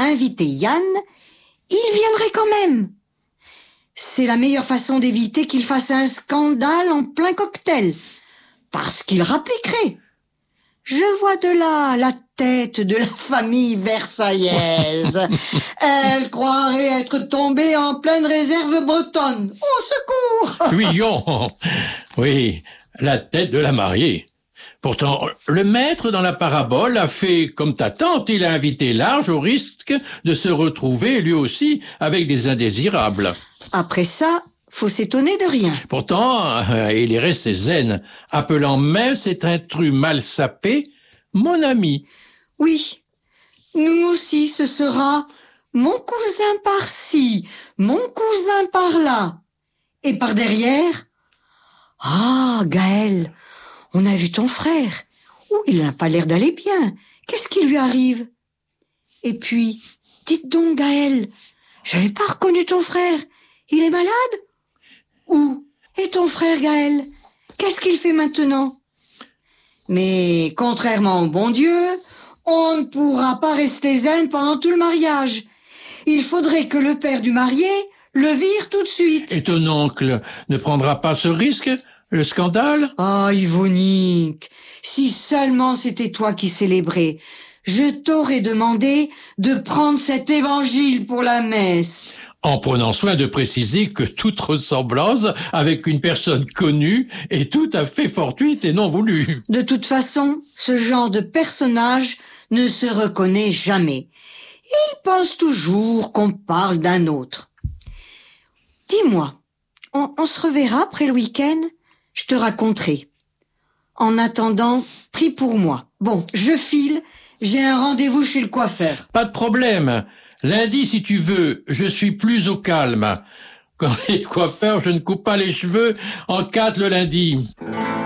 invité Yann, il viendrait quand même. C'est la meilleure façon d'éviter qu'il fasse un scandale en plein cocktail, parce qu'il rappliquerait. Je vois de là la tête de la famille versaillaise. Elle croirait être tombée en pleine réserve bretonne. Au secours! Oui, la tête de la mariée. Pourtant, le maître dans la parabole a fait comme ta tante, il a invité large au risque de se retrouver lui aussi avec des indésirables. Après ça, faut s'étonner de rien. Pourtant, il est resté zen, appelant même cet intrus mal sapé mon ami. Oui, nous aussi ce sera mon cousin par-ci, mon cousin par-là. Et par derrière, ah, Gaël, on a vu ton frère. Oh, il n'a pas l'air d'aller bien. Qu'est-ce qui lui arrive? Et puis, dites donc, Gaël, j'avais pas reconnu ton frère. Il est malade? Où est ton frère, Gaël? Qu'est-ce qu'il fait maintenant? Mais, contrairement au bon Dieu, on ne pourra pas rester zen pendant tout le mariage. Il faudrait que le père du marié le vire tout de suite. Et ton oncle ne prendra pas ce risque? Le scandale? Ah, Yvonique, si seulement c'était toi qui célébrais, je t'aurais demandé de prendre cet évangile pour la messe. En prenant soin de préciser que toute ressemblance avec une personne connue est tout à fait fortuite et non voulue. De toute façon, ce genre de personnage ne se reconnaît jamais. Il pense toujours qu'on parle d'un autre. Dis-moi, on se reverra après le week-end? Je te raconterai. En attendant, prie pour moi. Bon, je file, j'ai un rendez-vous chez le coiffeur. Pas de problème. Lundi, si tu veux, je suis plus au calme. Quand les coiffeurs, je ne coupe pas les cheveux en 4 le lundi.